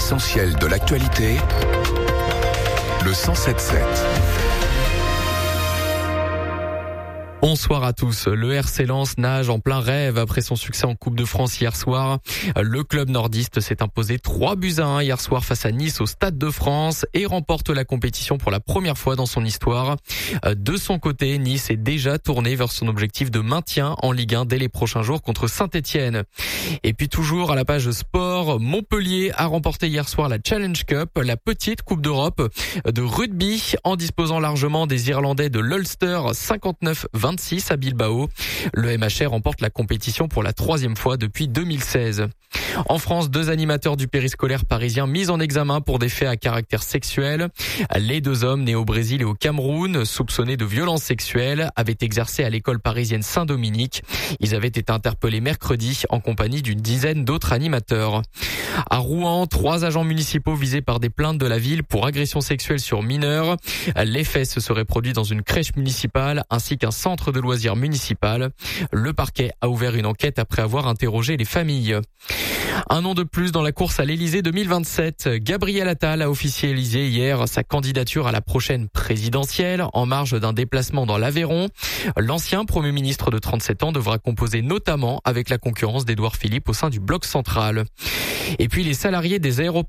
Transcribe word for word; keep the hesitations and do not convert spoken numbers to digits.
L'essentiel de l'actualité, le cent sept sept. Bonsoir à tous. Le R C Lens nage en plein rêve après son succès en Coupe de France hier soir. Le club nordiste s'est imposé trois buts à un hier soir face à Nice au Stade de France et remporte la compétition pour la première fois dans son histoire. De son côté, Nice est déjà tourné vers son objectif de maintien en Ligue un dès les prochains jours contre Saint-Etienne. Et puis toujours à la page sport, Montpellier a remporté hier soir la Challenge Cup, la petite Coupe d'Europe de rugby, en disposant largement des Irlandais de l'Ulster cinquante-neuf vingt-six à Bilbao. Le M H R remporte la compétition pour la troisième fois depuis deux mille seize. En France, deux animateurs du périscolaire parisien mis en examen pour des faits à caractère sexuel. Les deux hommes nés au Brésil et au Cameroun, soupçonnés de violences sexuelles, avaient exercé à l'école parisienne Saint-Dominique. Ils avaient été interpellés mercredi en compagnie d'une dizaine d'autres animateurs. À Rouen, trois agents municipaux visés par des plaintes de la ville pour agression sexuelle sur mineurs. Les faits se seraient produits dans une crèche municipale ainsi qu'un centre de loisirs municipal. Le parquet a ouvert une enquête après avoir interrogé les familles. Un nom de plus dans la course à l'Élysée deux mille vingt-sept. Gabriel Attal a officialisé hier sa candidature à la prochaine présidentielle en marge d'un déplacement dans l'Aveyron. L'ancien Premier ministre de trente-sept ans devra composer notamment avec la concurrence d'Édouard Philippe au sein du bloc central. Et puis les salariés des aéroports